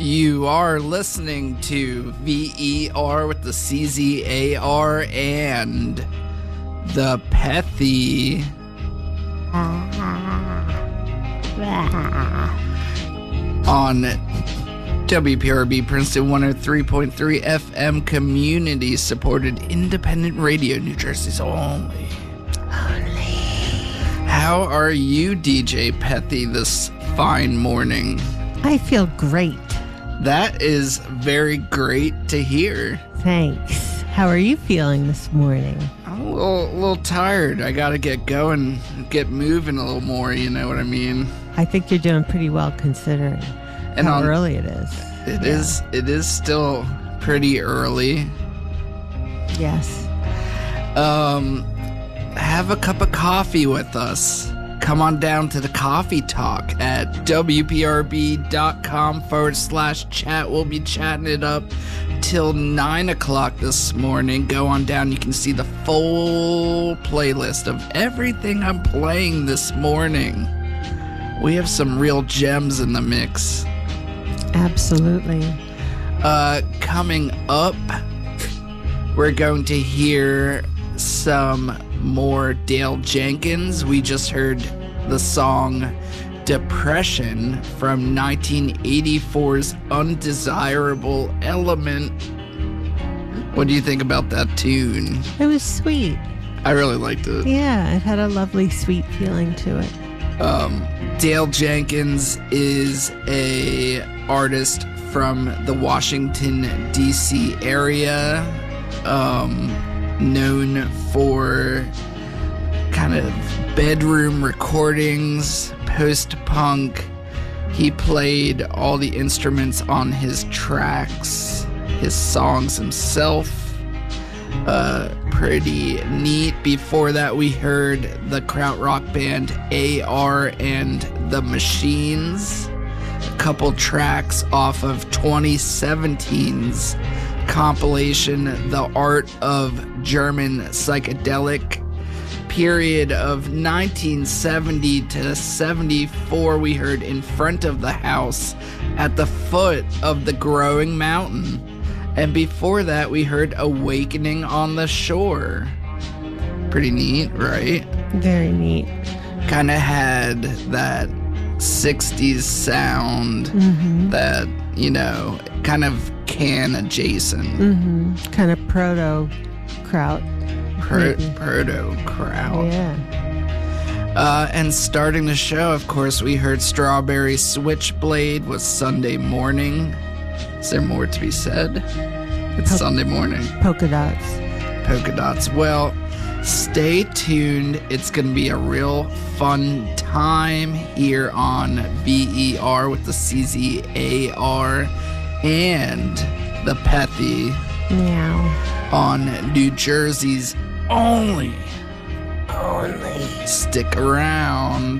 You are listening to VER with the CZAR and the Pethy. On WPRB Princeton 103.3 FM, community supported independent radio, New Jersey's only. How are you, DJ Pethy, this fine morning? I feel great. That is very great to hear. Thanks. How are you feeling this morning? I'm a little tired. I gotta get going, get moving a little more, you know what I mean? I think you're doing pretty well considering how early it is. It is still pretty early. Yes. Have a cup of coffee with us. Come on down to the coffee talk at wprb.com/chat. We'll be chatting it up till 9 o'clock this morning. Go on down. You can see the full playlist of everything I'm playing this morning. We have some real gems in the mix. Absolutely. Coming up, we're going to hear some more Dale Jenkins. We just heard the song Depression from 1984's Undesirable Element. What do you think about that tune? It was sweet. I really liked it. Yeah, it had a lovely sweet feeling to it. Dale Jenkins is a artist from the Washington, D.C. area, known for kind of bedroom recordings, post-punk. He played all the instruments on his tracks, his songs himself. Pretty neat. Before that, we heard the krautrock band AR and the Machines. A couple tracks off of 2017's compilation, The Art of German Psychedelic. Period of 1970 to 74, we heard In Front of the House, At the Foot of the Growing Mountain. And before that, we heard Awakening on the Shore. Pretty neat, right? Very neat. Kind of had that 60s sound that, you know, kind of can adjacent. Kind of proto-kraut. Proto-kraut. Yeah. And starting the show, of course, we heard Strawberry Switchblade with Sunday Morning. Is there more to be said? It's Sunday morning. Polka dots. Polka dots. Well, stay tuned. It's going to be a real fun time here on VER with the CZAR and the Pethy. Meow. On New Jersey's only. Stick around.